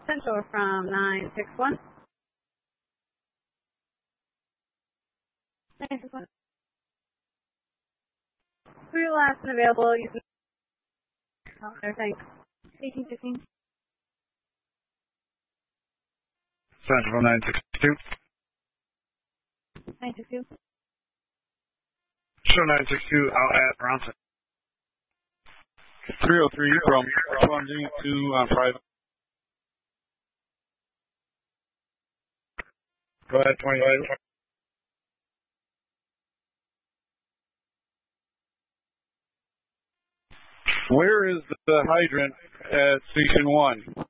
Central from 961. 961. Three last and available. You can. Oh, there, thanks. 1815. Central 962. 962. Show 962 out at Bronson. 303 from Swansea to private. Go ahead, 25. Where is the hydrant at Station 1?